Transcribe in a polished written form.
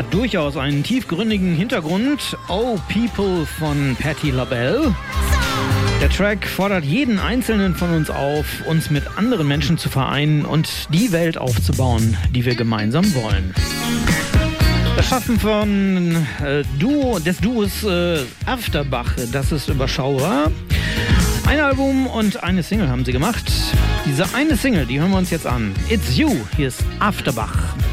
hat durchaus einen tiefgründigen Hintergrund. Oh People von Patti LaBelle. Der Track fordert jeden Einzelnen von uns auf, uns mit anderen Menschen zu vereinen und die Welt aufzubauen, die wir gemeinsam wollen. Das Schaffen des Duos Afterbach, das ist überschaubar. Ein Album und eine Single haben sie gemacht. Diese eine Single, die hören wir uns jetzt an. It's You, hier ist Afterbach.